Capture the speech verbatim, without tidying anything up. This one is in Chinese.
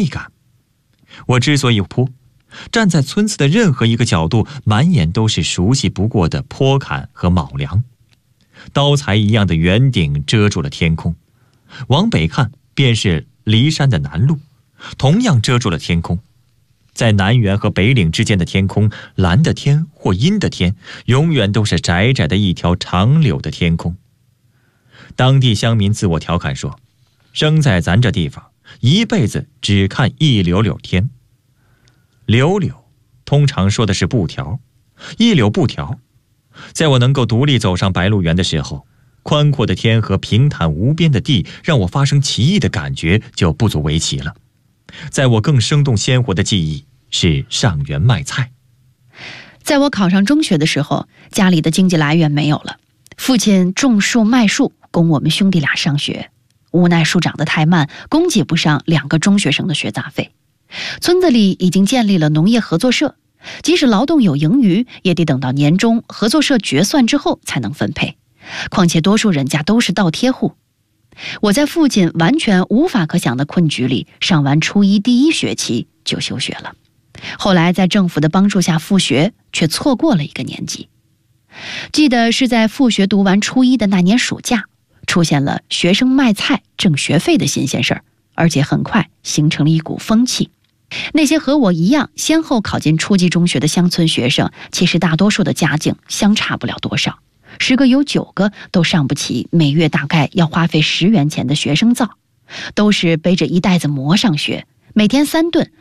密感。我之所以坡，站在村子的任何一个角度，满眼都是熟悉不过的坡坎和卯梁。刀裁一样的圆顶遮住了天空，往北看便是骊山的南麓，同样遮住了天空。在南园和北岭之间的天空，蓝的天或阴的天，永远都是窄窄的一条长柳的天空。当地乡民自我调侃说，生在咱这地方，一辈子只看一柳柳天。柳柳通常说的是布条，一柳布条。在我能够独立走上白鹿原的时候，宽阔的天和平坦无边的地让我发生奇异的感觉就不足为奇了。在我更生动鲜活的记忆是上园卖菜。 在我考上中学的时候，家里的经济来源没有了，父亲种树卖树供我们兄弟俩上学，无奈树长得太慢，供给不上两个中学生的学杂费。村子里已经建立了农业合作社，即使劳动有盈余，也得等到年终合作社决算之后才能分配，况且多数人家都是倒贴户。我在父亲完全无法可想的困局里，上完初一第一学期就休学了。后来在政府的帮助下复学，却错过了一个年级。记得是在复学读完初一的那年暑假，出现了学生卖菜挣学费的新鲜事儿，而且很快形成了一股风气。那些和我一样先后考进初级中学的乡村学生，其实大多数的家境相差不了多少，十个有九个都上不起每月大概要花费十元钱的学生皂，都是背着一袋子馍上学，每天三顿